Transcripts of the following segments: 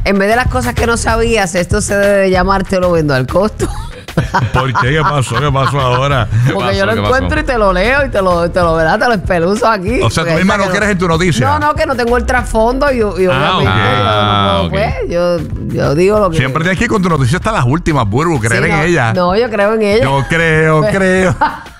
En vez de las cosas que no sabías, esto se debe llamar te lo vendo al costo. ¿Por qué? ¿Qué pasó? ¿Qué pasó ahora? Porque yo lo encuentro y te lo leo y te lo espeluzo aquí. O sea, tú misma no quieres en tu noticia. No, que no tengo el trasfondo y obviamente yo digo lo que... Siempre tienes que ir con tu noticia hasta las últimas, Burbu, creer en ella. No, yo creo en ella. Yo creo.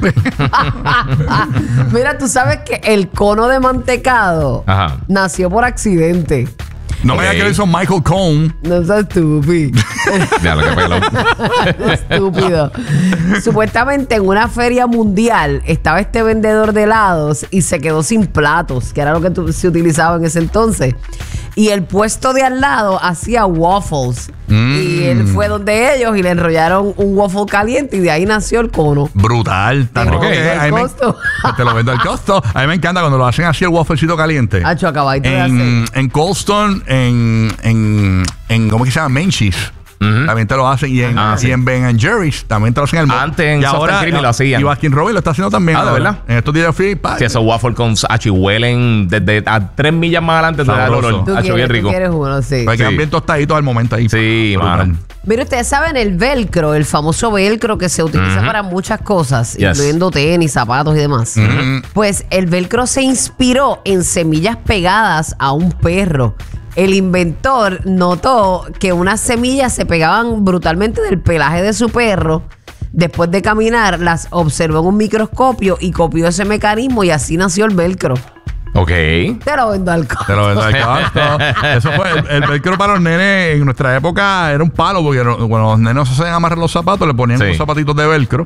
Mira, tú sabes que el cono de mantecado nació por accidente. No me digas que lo hizo Michael Cohen. No seas estúpido. Ya, lo que pelo. Estúpido. Supuestamente en una feria mundial estaba este vendedor de helados y se quedó sin platos, que era lo que se utilizaba en ese entonces. Y el puesto de al lado hacía waffles. Y él fue donde ellos y le enrollaron un waffle caliente y de ahí nació el cono. Brutal. Te lo vendo al costo. A mí me encanta cuando lo hacen así el wafflecito caliente. Hacho, acabadito de hacer. En Cold Stone, en ¿cómo que se llama? Menchie's. También te lo hacen y en Ben & Jerry's también te lo hacen el antes en Soft Creamy lo hacían. Y Baskin Robbins lo está haciendo también. ¿De verdad? En estos días yo fui. Sí, esos waffles con H huelen desde a 3 millas más adelante te da el olor. Tú bien rico. quieres uno, sí. Quedan bien tostaditos al momento ahí. Sí, mano. Mire, ustedes saben el velcro, el famoso velcro que se utiliza para muchas cosas, incluyendo tenis, zapatos y demás. Pues el velcro se inspiró en semillas pegadas a un perro. El inventor notó que unas semillas se pegaban brutalmente del pelaje de su perro. Después de caminar, las observó en un microscopio y copió ese mecanismo y así nació el velcro. Ok. Te lo vendo al costo. Eso fue el velcro para los nenes en nuestra época era un palo porque cuando los nenes se hacían amarrar los zapatos le ponían unos zapatitos de velcro.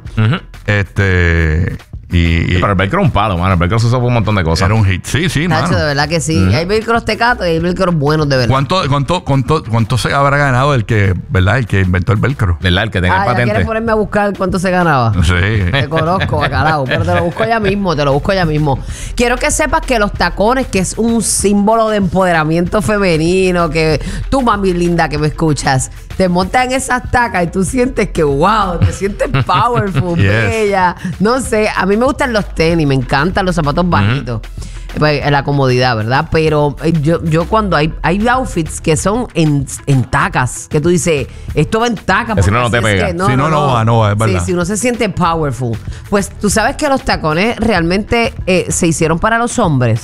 Pero el velcro es un palo, mano. El velcro se usa por un montón de cosas. Era un hit. Sí, mano. Nacho, de verdad que sí. Hay velcros tecatos y hay velcros buenos de verdad. ¿Cuánto se habrá ganado el que inventó el velcro? ¿Verdad? El que tenga el patente. ¿Quieres ponerme a buscar cuánto se ganaba? Sí. Te conozco, bacalao, pero te lo busco ya mismo. Quiero que sepas que los tacones, que es un símbolo de empoderamiento femenino, que tú, mami linda que me escuchas, te montas en esas tacas y tú sientes que wow, te sientes powerful, bella. No sé, a mí me gustan los tenis, me encantan los zapatos bajitos. Pues, la comodidad, ¿verdad? Pero yo cuando hay outfits que son en tacas, que tú dices, esto va en tacas. Si no te pega. Si no va, es verdad. Sí, si uno se siente powerful. Pues tú sabes que los tacones realmente se hicieron para los hombres.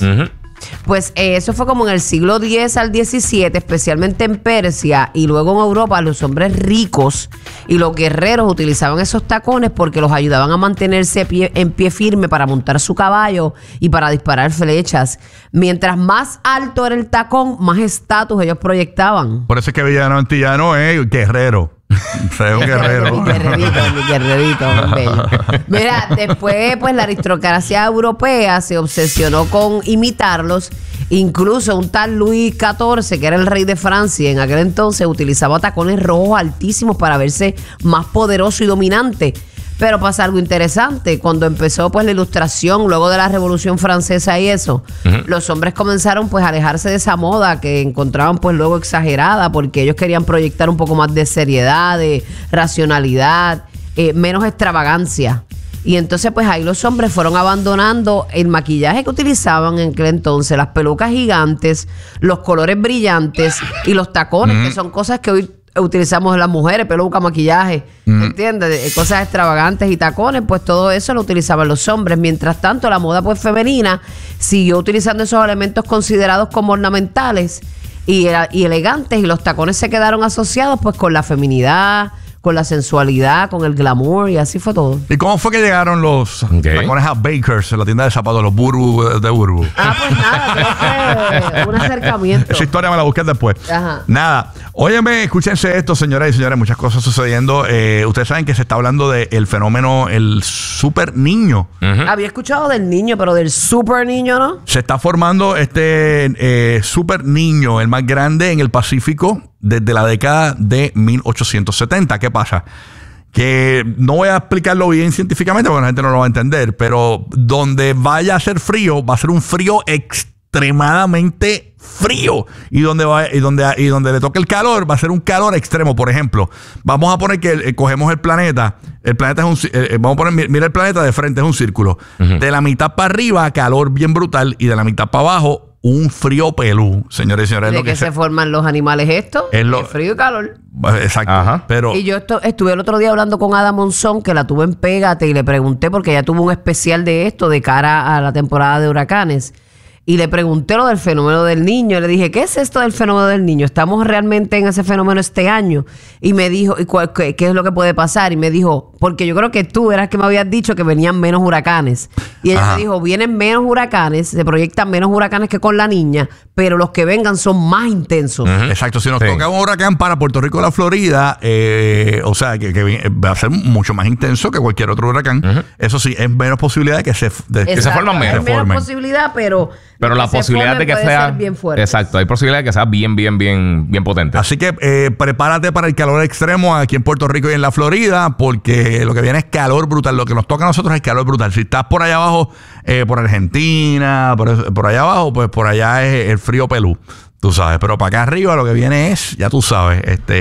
Pues eso fue como en el siglo X al XVII, especialmente en Persia y luego en Europa. Los hombres ricos y los guerreros utilizaban esos tacones porque los ayudaban a mantenerse en pie firme para montar su caballo y para disparar flechas. Mientras más alto era el tacón, más estatus ellos proyectaban. Por eso es que Villano Antillano es guerrero. Soy un guerrero. Mi guerrerito, bello. Mira, después pues la aristocracia europea se obsesionó con imitarlos. Incluso un tal Luis XIV, que era el rey de Francia en aquel entonces, utilizaba tacones rojos altísimos para verse más poderoso y dominante. Pero pasa algo interesante. Cuando empezó pues la ilustración, luego de la Revolución Francesa y eso, los hombres comenzaron pues a alejarse de esa moda que encontraban pues luego exagerada, porque ellos querían proyectar un poco más de seriedad, de racionalidad, menos extravagancia. Y entonces pues ahí los hombres fueron abandonando el maquillaje que utilizaban en aquel entonces, las pelucas gigantes, los colores brillantes y los tacones, que son cosas que hoy utilizamos las mujeres, peluca, maquillaje, ¿entiendes? Cosas extravagantes y tacones, pues todo eso lo utilizaban los hombres. Mientras tanto, la moda pues femenina siguió utilizando esos elementos considerados como ornamentales y elegantes, y los tacones se quedaron asociados pues con la feminidad, con la sensualidad, con el glamour, y así fue todo. ¿Y cómo fue que llegaron los tacones a Bakers en la tienda de zapatos, los Burbu de Burbu? Pues nada, fue un acercamiento. Esa historia me la busqué después. Ajá. Nada. Óyeme, escúchense esto, señoras y señores, muchas cosas sucediendo. Ustedes saben que se está hablando del fenómeno, el super niño. Había escuchado del niño, pero del super niño, ¿no? Se está formando este super niño, el más grande en el Pacífico desde la década de 1870. ¿Qué pasa? Que no voy a explicarlo bien científicamente porque la gente no lo va a entender, pero donde vaya a ser frío, va a ser un frío extremadamente frío, y donde le toque el calor va a ser un calor extremo. Por ejemplo, vamos a poner que cogemos el planeta es un vamos a poner, mira el planeta de frente, es un círculo. De la mitad para arriba calor bien brutal y de la mitad para abajo un frío pelú, señores y señores. ¿De lo qué se forman los animales estos? Es lo- De frío y calor. Exacto. Ajá. Pero Y yo estuve el otro día hablando con Ada Monzón, que la tuve en Pégate, y le pregunté, porque ella tuvo un especial de esto de cara a la temporada de huracanes. Y le pregunté lo del fenómeno del niño. Le dije, ¿qué es esto del fenómeno del niño? ¿Estamos realmente en ese fenómeno este año? Y me dijo, ¿qué es lo que puede pasar? Y me dijo, porque yo creo que tú eras que me habías dicho que venían menos huracanes. Y ella Ajá. me dijo, vienen menos huracanes, se proyectan menos huracanes que con la niña, pero los que vengan son más intensos. exacto, si nos Sí. toca un huracán para Puerto Rico o la Florida, o sea, que va a ser mucho más intenso que cualquier otro huracán. Eso sí, es menos posibilidad de que se Exacto. forman menos. Hay menos formen. posibilidad, pero la se posibilidad formen de que puede sea. ser bien fuerte. Exacto, hay posibilidad de que sea bien potente. Así que prepárate para el calor extremo aquí en Puerto Rico y en la Florida, porque lo que viene es calor brutal. Lo que nos toca a nosotros es calor brutal. Si estás por allá abajo, por Argentina, por allá abajo, pues por allá es el frío pelú. Tú sabes, pero para acá arriba lo que viene es, ya tú sabes,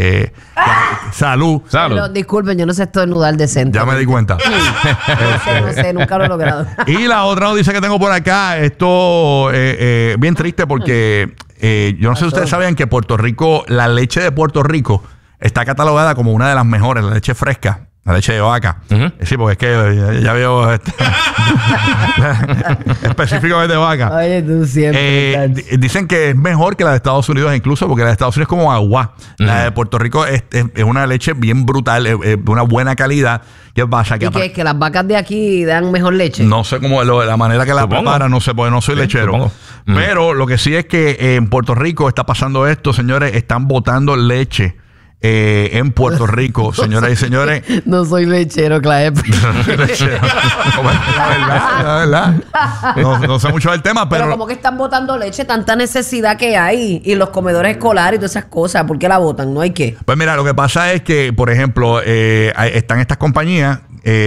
salud. Salud. Perdón, disculpen, yo no sé estornudar decente. Ya me di cuenta. No sé, nunca lo he logrado. Y la otra noticia que tengo por acá, esto bien triste porque yo no sé si ustedes sabían que Puerto Rico, la leche de Puerto Rico está catalogada como una de las mejores, la leche fresca. La leche de vaca. Sí, porque es que ya veo específicamente de vaca. Oye, tú siempre. Dicen que es mejor que la de Estados Unidos incluso, porque la de Estados Unidos es como agua. La de Puerto Rico es una leche bien brutal, de una buena calidad. ¿Qué pasa? ¿Y qué es que las vacas de aquí dan mejor leche? No sé cómo la manera que la Supongo. preparan, no sé, porque no soy lechero. supongo. Pero lo que sí es que en Puerto Rico está pasando esto, señores, están botando leche en Puerto Rico, señoras y señores. No soy lechero, clave. Lechero. La verdad. No sé mucho del tema, Pero pero como que están botando leche, tanta necesidad que hay. Y los comedores escolares y todas esas cosas. ¿Por qué la botan? No hay qué. pues mira, lo que pasa es que, por ejemplo, están estas compañías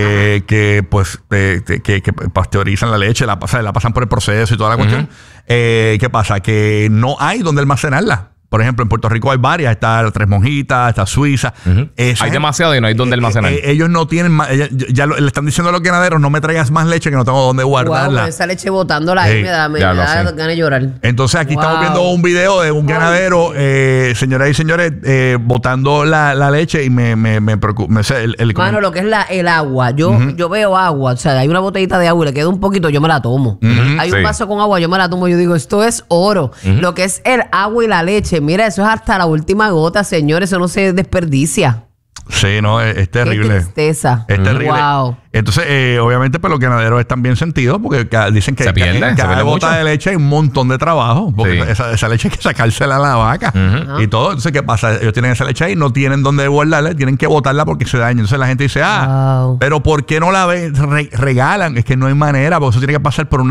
que pues que pasteurizan la leche, la pasan por el proceso y toda la cuestión. ¿Qué pasa? Que no hay donde almacenarla. Por ejemplo, en Puerto Rico hay varias. Está Tres Monjitas, está Suiza. Hay demasiado y no hay dónde almacenar. Ellos no tienen más. Ya le están diciendo a los ganaderos, no me traigas más leche que no tengo dónde guardarla. Wow, esa leche botándola ahí Sí, me da ya lo ganas sé. de llorar. Entonces aquí estamos Wow. viendo un video de un ganadero, señoras y señores, botando la leche y me preocupa. Mano, lo que es el agua. Yo veo agua. O sea, hay una botellita de agua y le queda un poquito, yo me la tomo. Hay un sí. vaso con agua, yo me la tomo. Yo digo, esto es oro. Lo que es el agua y la leche. Mira, eso es hasta la última gota, señores. Eso no se desperdicia. Sí, no, es terrible. Qué tristeza. Es terrible. Wow. Entonces, obviamente, pues los ganaderos están bien sentidos porque dicen que Se pierde, en se cada pierde gota mucho. de leche hay un montón de trabajo. Porque Sí. esa leche hay que sacársela a la vaca y todo. Entonces, ¿qué pasa? Ellos tienen esa leche ahí, no tienen dónde guardarla, tienen que botarla porque se daña. Entonces la gente dice, Wow. pero ¿por qué no la regalan? Es que no hay manera, porque eso tiene que pasar por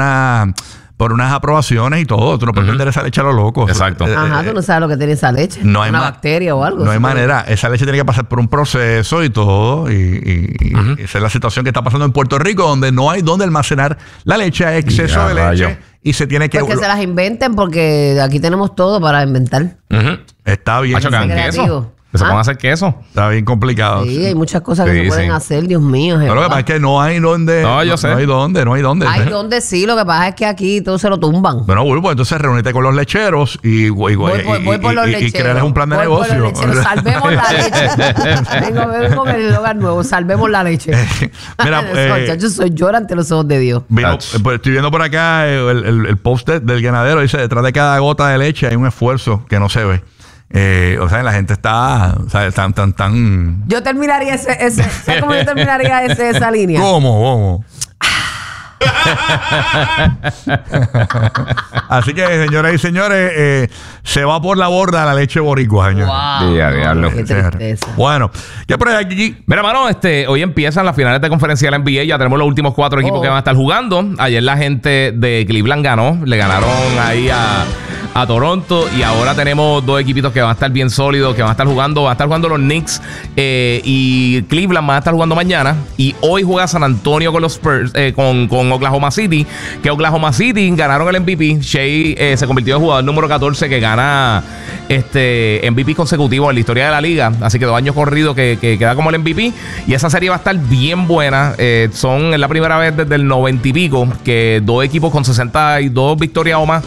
unas aprobaciones y todo. Tú no puedes vender esa leche a lo loco. Exacto. Ajá, tú no sabes lo que tiene esa leche. No hay una ma- bacteria o algo. No hay sí. manera. Esa leche tiene que pasar por un proceso y todo. Y esa es la situación que está pasando en Puerto Rico, donde no hay dónde almacenar la leche. Hay exceso Ya, de leche rayo. y se tiene que... Pues que se las inventen porque aquí tenemos todo para inventar. Está bien. Macho, que hagan creativo. queso. Que se ¿Ah? pongan a hacer queso. Está bien complicado. Sí, hay muchas cosas que Sí, se pueden sí. hacer, Dios mío. Pero lo que Jehová. pasa es que no hay dónde. No, yo sé. No hay dónde. Hay donde sí, lo que pasa es que aquí todos se lo tumban. Bueno, pues entonces reúnete con los lecheros y Voy por los lecheros. crearles un plan de Voy por negocio. los lecheros. Salvemos la leche. Vengo con el eslogan nuevo. Salvemos la leche. Mira, Muchachos, soy llora ante los ojos de Dios. Vino, Touch. pues estoy viendo por acá el post del ganadero. Dice: detrás de cada gota de leche hay un esfuerzo que no se ve. O sea, la gente está, o sea, tan. Yo terminaría ¿sabes cómo yo terminaría esa línea? ¿Cómo? Así que, señoras y señores, se va por la borda la leche boricua, señor. Wow. Diablo. Qué tristeza. Bueno, ¿qué por aquí? Mira, mano, hoy empiezan las finales de conferencia de la NBA. Ya tenemos los últimos 4 equipos que van a estar jugando. Ayer la gente de Cleveland ganó. Le ganaron ahí a Toronto. Y ahora tenemos 2 equipitos que van a estar bien sólidos, que van a estar jugando. Van a estar jugando los Knicks y Cleveland van a estar jugando mañana. Y hoy juega San Antonio con los Spurs, con Oklahoma City. Que Oklahoma City ganaron el MVP. Shea se convirtió en jugador número 14 que gana MVP consecutivo en la historia de la liga. Así que 2 años corridos que queda como el MVP. Y esa serie va a estar bien buena. Es la primera vez desde el 90 y pico que 2 equipos con 62 victorias o más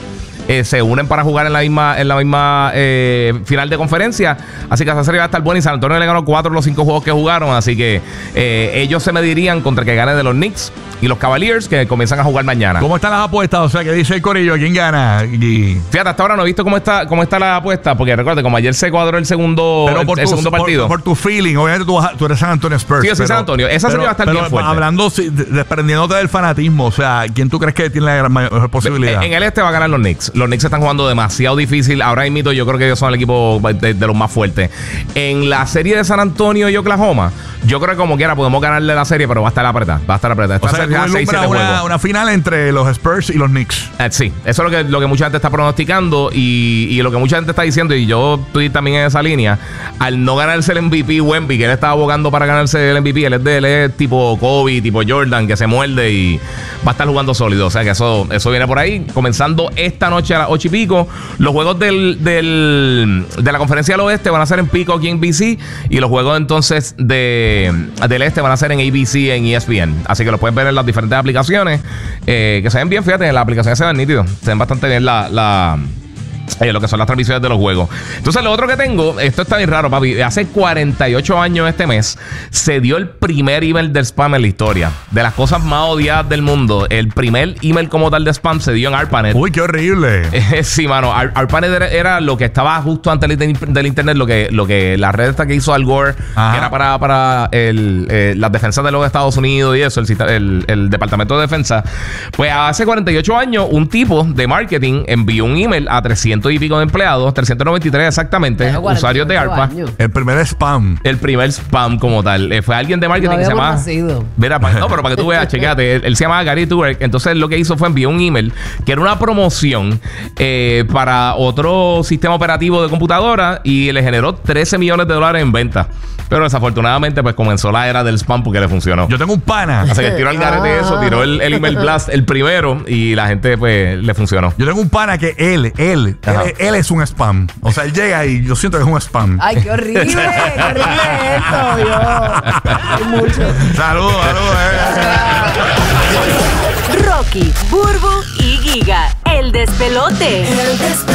se unen para jugar en la misma final de conferencia. Así que esa serie va a estar buena y San Antonio le ganó 4 de los 5 juegos que jugaron. Así que ellos se medirían contra el que gane de los Knicks y los Cavaliers, que comienzan a jugar mañana. ¿Cómo están las apuestas? O sea, ¿qué dice el corillo? ¿Quién gana? Fíjate, hasta ahora no he visto cómo está la apuesta, porque recuerda, como ayer se cuadró el segundo partido. Por tu feeling, obviamente tú eres San Antonio Spurs. Sí, yo soy San Antonio. Esa serie va a estar bien fuerte. Hablando, desprendiéndote del fanatismo, o sea, ¿quién tú crees que tiene la mejor posibilidad? En el este va a ganar los Knicks. Los Knicks están jugando demasiado difícil. Ahora mismo yo creo que ellos son el equipo de los más fuertes. En la serie de San Antonio y Oklahoma, yo creo que como quiera podemos ganarle la serie, pero va a estar apretada. Esta serie a 6-7 una final entre los Spurs y los Knicks. Sí, eso es lo que mucha gente está pronosticando y lo que mucha gente está diciendo, y yo estoy también en esa línea. Al no ganarse el MVP Wemby, que él estaba abogando para ganarse el MVP, él es tipo Kobe, tipo Jordan, que se muerde y va a estar jugando sólido. O sea que eso viene por ahí. Comenzando esta noche a las 8 y pico. Los juegos de la conferencia del oeste van a ser en Peacock y en BC, y los juegos entonces del este van a ser en ABC, en ESPN. Así que los puedes ver en las diferentes aplicaciones, que se ven bien. Fíjate, en las aplicaciones se ven nítidos, se ven bastante bien lo que son las transmisiones de los juegos. Entonces, lo otro que tengo, esto está bien raro, papi. Hace 48 años este mes se dio el primer email del spam en la historia. De las cosas más odiadas del mundo, el primer email como tal de spam se dio en ARPANET. Uy, qué horrible. Sí, mano. ARPANET era lo que estaba justo antes del internet, lo que la red esta que hizo Al Gore, que era para las defensas de los Estados Unidos y eso, el Departamento de Defensa. Pues hace 48 años, un tipo de marketing envió un email a 300 y pico de empleados, 393 exactamente, usuarios de ARPA. El primer spam. El primer spam como tal. Fue alguien de marketing que se llamaba... Mira, no, pero para que tú veas, chequéate. Él se llamaba Gary Turek. Entonces lo que hizo fue enviar un email que era una promoción para otro sistema operativo de computadora y le generó $13 millones en venta. Pero desafortunadamente pues comenzó la era del spam porque le funcionó. Yo tengo un pana. Así que tiró al garete eso, tiró el email blast, el primero, y la gente pues le funcionó. Yo tengo un pana que él es un spam. O sea, él llega y yo siento que es un spam. Ay, qué horrible esto, Dios. Saludos. Rocky, Burbu y Giga, el despelote.